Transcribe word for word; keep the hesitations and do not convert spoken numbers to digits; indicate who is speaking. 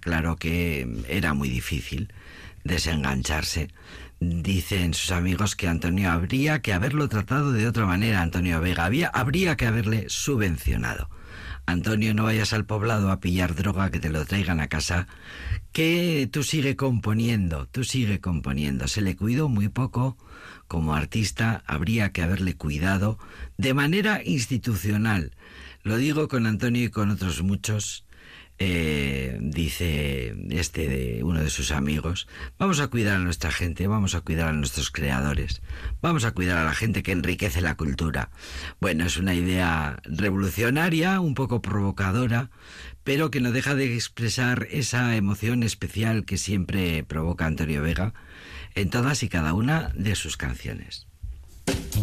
Speaker 1: claro que era muy difícil desengancharse. Dicen sus amigos que Antonio habría que haberlo tratado de otra manera, Antonio Vega, había, habría que haberle subvencionado. Antonio, no vayas al poblado a pillar droga, que te lo traigan a casa, que tú sigue componiendo, tú sigue componiendo. Se le cuidó muy poco como artista, habría que haberle cuidado de manera institucional. Lo digo con Antonio y con otros muchos. Eh, dice este de uno de sus amigos, vamos a cuidar a nuestra gente, vamos a cuidar a nuestros creadores, vamos a cuidar a la gente que enriquece la cultura. Bueno, es una idea revolucionaria, un poco provocadora, pero que no deja de expresar esa emoción especial que siempre provoca Antonio Vega en todas y cada una de sus canciones.